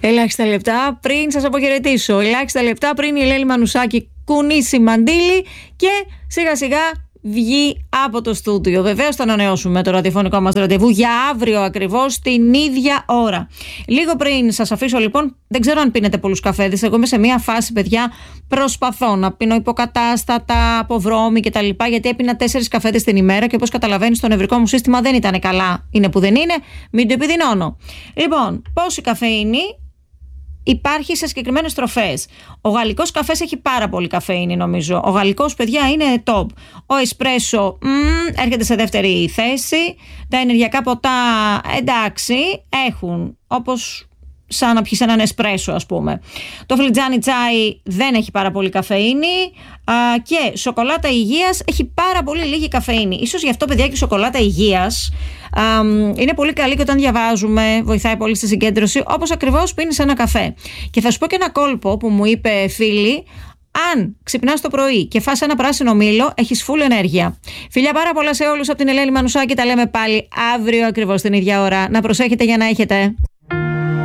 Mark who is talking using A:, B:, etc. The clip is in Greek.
A: Ελάχιστα λεπτά πριν σας αποχαιρετήσω. Ελάχιστα λεπτά πριν η Ελένη Μανουσάκη κουνήσει μαντίλι και σιγά σιγά βγει από το στούντιο. Βεβαίως θα ανανεώσουμε το ραδιοφωνικό μας ραντεβού για αύριο ακριβώς την ίδια ώρα. Λίγο πριν σας αφήσω λοιπόν, δεν ξέρω αν πίνετε πολλούς καφέδες. Εγώ είμαι σε μια φάση, παιδιά, προσπαθώ να πίνω υποκατάστατα, από βρώμη κτλ. Γιατί έπινα 4 καφέδες την ημέρα και όπως καταλαβαίνεις το νευρικό μου σύστημα δεν ήταν καλά. Είναι που δεν είναι, μην το επιδεινώνω. Λοιπόν, πόση καφεΐνη υπάρχει σε συγκεκριμένες τροφές. Ο γαλλικός καφές έχει πάρα πολύ καφεΐνη, νομίζω. Ο γαλλικός, παιδιά, είναι top. Ο εσπρέσο έρχεται σε δεύτερη θέση. Τα ενεργειακά ποτά, εντάξει, έχουν, όπως σαν να πιεις έναν εσπρέσο, ας πούμε. Το φλιτζάνι τσάι δεν έχει πάρα πολύ καφεΐνη. Και σοκολάτα υγείας έχει πάρα πολύ λίγη καφεΐνη. Ίσως γι' αυτό, παιδιά, και η σοκολάτα υγείας είναι πολύ καλή και όταν διαβάζουμε βοηθάει πολύ στη συγκέντρωση, όπως ακριβώς πίνεις ένα καφέ. Και θα σου πω και ένα κόλπο που μου είπε φίλη. Αν ξυπνάς το πρωί και φας ένα πράσινο μήλο, έχεις full ενέργεια. Φιλιά πάρα πολλά σε όλους από την Ελένη Μανουσάκη. Τα λέμε πάλι αύριο ακριβώς την ίδια ώρα. Να προσέχετε για να έχετε.